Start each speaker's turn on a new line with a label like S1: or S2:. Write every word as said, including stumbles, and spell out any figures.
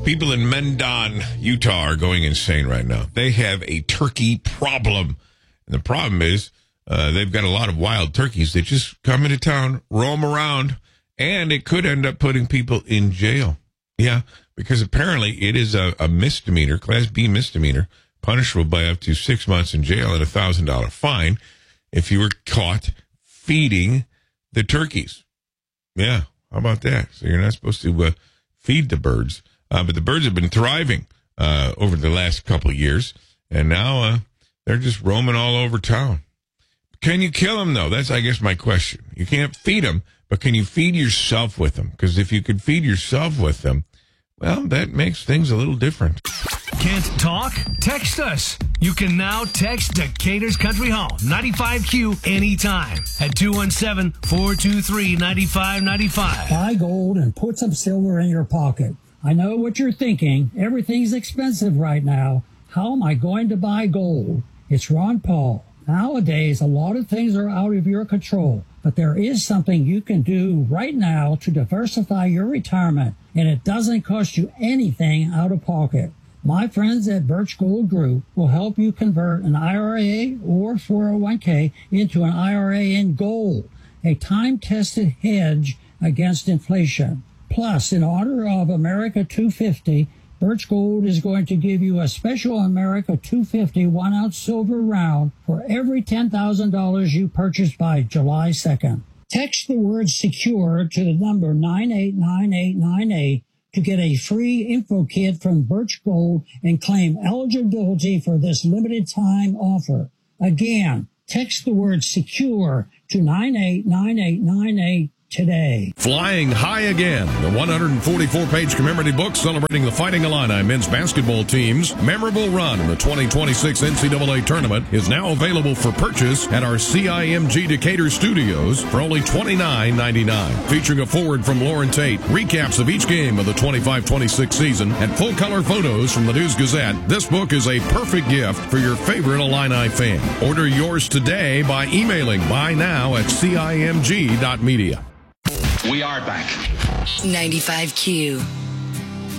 S1: People in Mendon, Utah are going insane right now. They have a turkey problem. And the problem is uh, they've got a lot of wild turkeys that just come into town, roam around, and it could end up putting people in jail. Yeah, because apparently it is a, a misdemeanor, Class B misdemeanor, punishable by up to six months in jail and a one thousand dollars fine if you were caught feeding the turkeys. Yeah, how about that? So you're not supposed to uh, feed the birds. Uh, but the birds have been thriving uh, over the last couple of years, and now uh, they're just roaming all over town. Can you kill them, though? That's, I guess, my question. You can't feed them, but can you feed yourself with them? Because if you could feed yourself with them, well, that makes things a little different.
S2: Can't talk? Text us. You can now text Decatur's Country Home, ninety-five Q, anytime at two one seven, four two three, nine five nine five.
S3: Buy gold and put some silver in your pocket. I know what you're thinking. Everything's expensive right now. How am I going to buy gold? It's Ron Paul. Nowadays, a lot of things are out of your control, but there is something you can do right now to diversify your retirement, and it doesn't cost you anything out of pocket. My friends at Birch Gold Group will help you convert an I R A or four oh one k into an I R A in gold, a time-tested hedge against inflation. Plus, in honor of America two fifty, Birch Gold is going to give you a special America two fifty one-ounce silver round for every ten thousand dollars you purchase by July second. Text the word SECURE to the number nine eight nine eight nine eight to get a free info kit from Birch Gold and claim eligibility for this limited time offer. Again, text the word SECURE to nine eight nine eight nine eight today.
S4: Flying High Again, the one hundred forty-four page commemorative book celebrating the Fighting Illini men's basketball team's memorable run in the twenty twenty-six N C double A tournament, is now available for purchase at our C I M G Decatur studios for only twenty-nine ninety-nine. Featuring a foreword from Lauren Tate, recaps of each game of the twenty-five twenty-six season, and full-color photos from the News Gazette, this book is a perfect gift for your favorite Illini fan. Order yours today by emailing buy now at C I M G dot media.
S5: We are back.
S6: ninety-five Q.